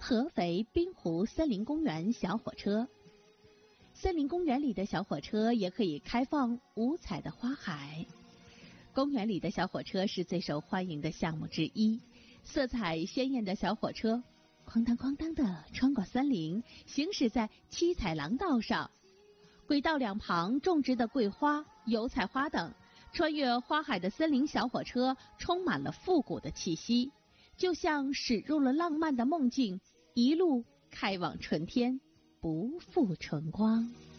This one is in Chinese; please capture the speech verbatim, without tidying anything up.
合肥滨湖森林公园小火车。森林公园里的小火车也可以开放五彩的花海。公园里的小火车是最受欢迎的项目之一，色彩鲜艳的小火车哐当哐当地穿过森林，行驶在七彩廊道上。轨道两旁种植的桂花、油菜花等，穿越花海的森林小火车充满了复古的气息，就像驶入了浪漫的梦境，一路开往春天，不负春光。